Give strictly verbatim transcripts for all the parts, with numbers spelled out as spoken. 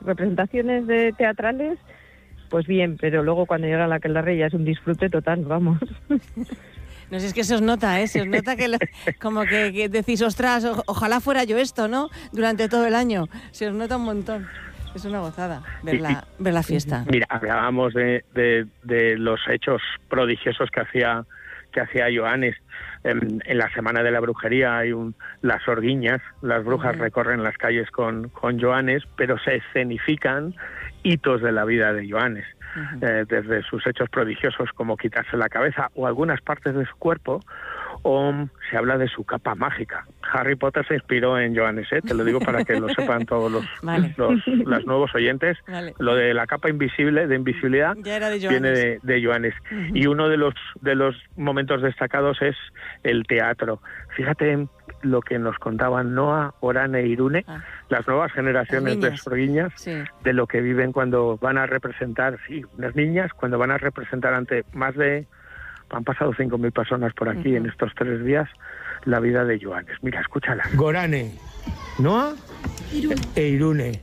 representaciones de teatrales, pues bien, pero luego cuando llega la aquelarre ya es un disfrute total, vamos. No sé, es que se os nota, ¿eh? Se os nota que lo, como que, que decís, ostras, o, ojalá fuera yo esto, ¿no? Durante todo el año. Se os nota un montón. Es una gozada ver la, ver la fiesta. Mira, hablábamos de, de, de los hechos prodigiosos que hacía que hacía Joanes. En, en la Semana de la Brujería hay un, las orguiñas, las brujas uh-huh. recorren las calles con, con Joanes, pero se escenifican hitos de la vida de Joanes. Uh-huh. Eh, desde sus hechos prodigiosos como quitarse la cabeza o algunas partes de su cuerpo, o se habla de su capa mágica. Harry Potter se inspiró en Joanes, ¿eh? Te lo digo para que lo sepan todos los, vale. los, los nuevos oyentes. Vale. Lo de la capa invisible, de invisibilidad, ya era de viene de, de Joanes. Uh-huh. Y uno de los, de los momentos destacados es el teatro. Fíjate lo que nos contaban Noa, Orane e Irune, ah. las nuevas generaciones las de sorguiñas, sí. de lo que viven cuando van a representar, sí, unas niñas, cuando van a representar ante más de... Han pasado cinco mil personas por aquí uh-huh. en estos tres días, la vida de Joanes. Mira, escúchala. Gorane, Noa Irune. e Irune.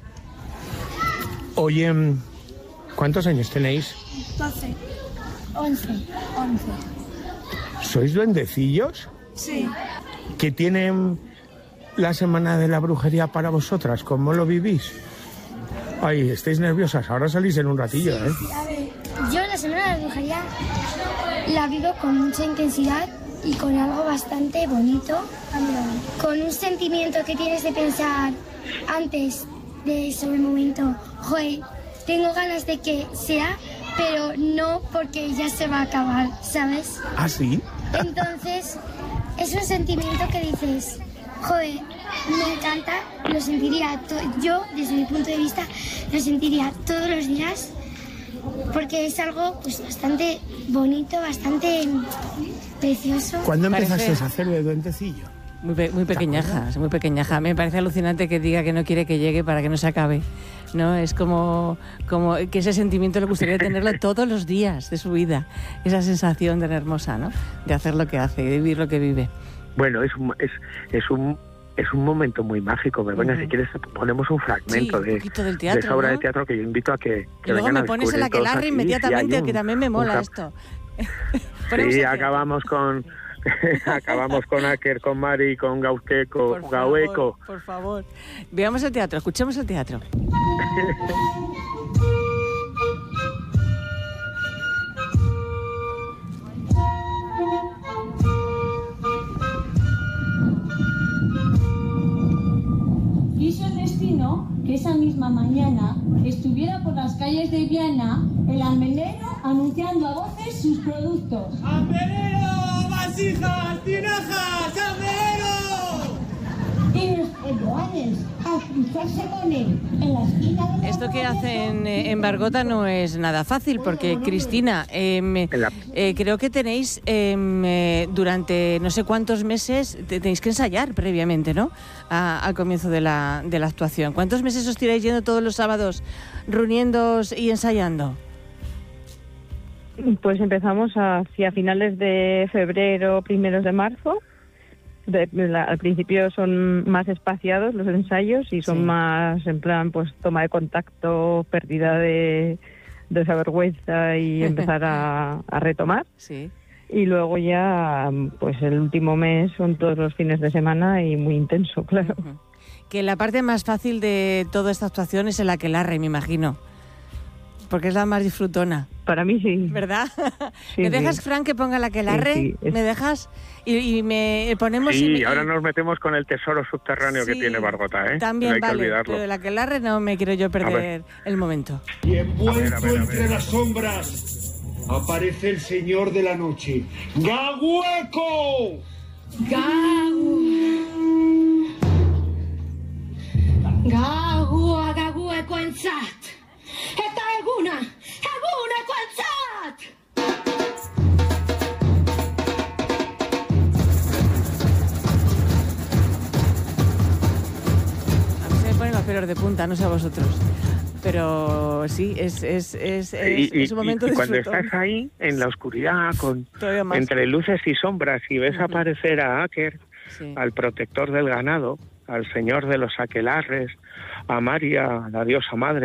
Oye, ¿cuántos años tenéis? doce. once. once. ¿Sois duendecillos? Sí. ¿Qué tienen la Semana de la Brujería para vosotras? ¿Cómo lo vivís? Ay, estáis nerviosas. Ahora salís en un ratillo, sí, ¿eh? Sí, a ver, yo la Semana de la Brujería la vivo con mucha intensidad y con algo bastante bonito, con un sentimiento que tienes de pensar antes de sobre el momento, joder, tengo ganas de que sea, pero no porque ya se va a acabar, ¿sabes? ¿Ah, sí? Entonces, es un sentimiento que dices, joder, me encanta, lo sentiría, to- yo desde mi punto de vista, lo sentiría todos los días, porque es algo pues bastante bonito, bastante precioso. ¿Cuándo empezaste Parece... a hacer de duendecillo? Muy, pe- muy pequeñaja, muy pequeñaja. Me parece alucinante que diga que no quiere que llegue para que no se acabe, ¿no? Es como, como que ese sentimiento le gustaría tenerlo todos los días de su vida. Esa sensación tan hermosa, ¿no? De hacer lo que hace, de vivir lo que vive. Bueno, es un... Es, es un... Es un momento muy mágico, Begoña. Uh-huh. Si quieres ponemos un fragmento sí, un de, del teatro, de esa obra ¿no? de teatro que yo invito a que, que y luego vengan me pones el a aquelarre inmediatamente, un, que también me mola esto. Sí, acabamos con acabamos con Aker, con Mari, con Gauqueco, por Gaueco. Favor, por favor, veamos el teatro, escuchemos el teatro. Quiso el destino que esa misma mañana estuviera por las calles de Viana el almenero anunciando a voces sus productos. ¡Almenero! ¡Vasijas! ¡Tinajas! ¡Almenero! Y los Joanes a cruzarse con él en la esquina de... Esto que hacen en Bargota no es nada fácil, porque Cristina, eh, eh, creo que tenéis eh, durante no sé cuántos meses, tenéis que ensayar previamente, ¿no? A, al comienzo de la, de la actuación. ¿Cuántos meses os tiráis yendo todos los sábados, reuniéndoos y ensayando? Pues empezamos hacia finales de febrero, primeros de marzo. De, la, al principio son más espaciados los ensayos y son sí. más en plan pues toma de contacto, pérdida de, de esa vergüenza y empezar a, a retomar. Sí. Y luego ya pues el último mes son todos los fines de semana y muy intenso, claro. Uh-huh. Que la parte más fácil de toda esta actuación es el aquelarre, me imagino. Porque es la más disfrutona. Para mí sí. ¿Verdad? Sí, ¿Me dejas, sí. Fran, que ponga el aquelarre? Sí, sí, es... ¿Me dejas? Y, y me ponemos... Sí, y me... ahora nos metemos con el tesoro subterráneo sí, que tiene Bargota, ¿eh? También no hay vale, que olvidarlo. Pero el aquelarre no me quiero yo perder el momento. Y envuelto entre las sombras aparece el señor de la noche. ¡Gahueco! ¡Gahu! ¡Gahu! ¡Gahueco en chat! ¡Eta eguna! ¡Eguneko entzat! A mí se me ponen los pelos de punta, no sé a vosotros. Pero sí, es, es, es, es, y, es un momento y, y de cuando estás ahí, en la oscuridad, con entre luces y sombras, y ves uh-huh. aparecer a Aker, sí. al protector del ganado, al señor de los aquelarres, a María, la diosa madre,